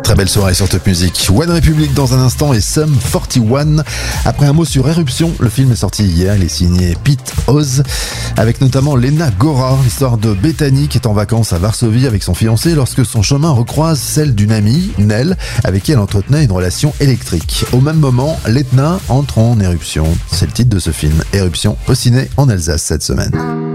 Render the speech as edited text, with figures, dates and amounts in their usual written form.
Très belle soirée sur Top Music. One Republic dans un instant et Sum 41. Après un mot sur Éruption, le film est sorti hier, il est signé Pete Oz, avec notamment Lena Gora, l'histoire de Bethany qui est en vacances à Varsovie avec son fiancé lorsque son chemin recroise celle d'une amie, Nell, avec qui elle entretenait une relation électrique. Au même moment, l'Etna entre en éruption. C'est le titre de ce film, Éruption, au ciné en Alsace cette semaine.